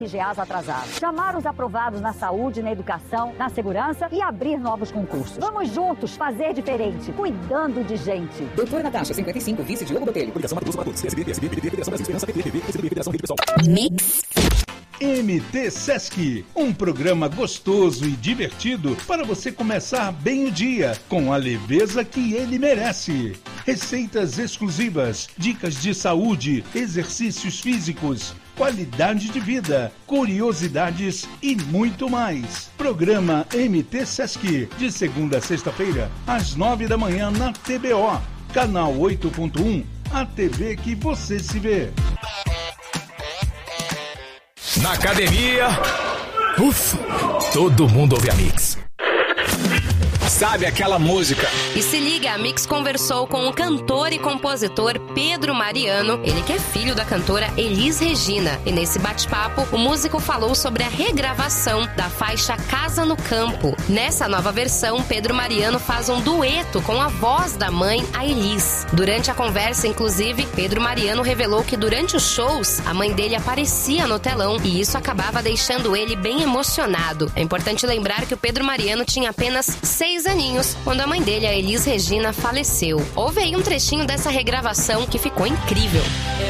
IGAs atrasados, chamar os aprovados na saúde, na educação, na segurança e abrir novos concursos. Vamos juntos fazer diferente, cuidando de gente. Doutora Natasha, 55, vice Diogo Botelho. Coligação Mato Grosso para todos. PSB, Federação Brasil Esperança, PTV, Federação Rede Pessoal. Mix. MT Sesc, um programa gostoso e divertido para você começar bem o dia, com a leveza que ele merece. Receitas exclusivas, dicas de saúde, exercícios físicos, qualidade de vida, curiosidades e muito mais. Programa MT Sesc, de segunda a sexta-feira, às 9 da manhã na TBO, canal 8.1, a TV que você se vê. Na academia, ufa, todo mundo ouve a Mix. Sabe aquela música? E se liga, a Mix conversou com o cantor e compositor Pedro Mariano, ele que é filho da cantora Elis Regina. E nesse bate-papo, o músico falou sobre a regravação da faixa Casa no Campo. Nessa nova versão, Pedro Mariano faz um dueto com a voz da mãe, a Elis. Durante a conversa, inclusive, Pedro Mariano revelou que durante os shows, a mãe dele aparecia no telão e isso acabava deixando ele bem emocionado. É importante lembrar que o Pedro Mariano tinha apenas 6 aninhos quando a mãe dele, a Elis Regina, faleceu. Houve aí um trechinho dessa regravação que ficou incrível.